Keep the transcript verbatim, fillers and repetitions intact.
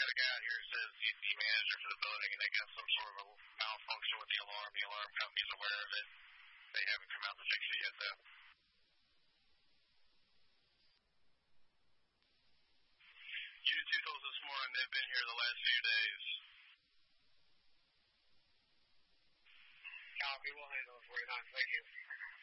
got a guy out here who says he's the manager for the building, and they got some sort of a malfunction with the alarm. The alarm company's aware of it. They haven't come out to fix it yet, though. U two told us this morning they've been here the last few days. Copy, we'll handle it for you. Thank you.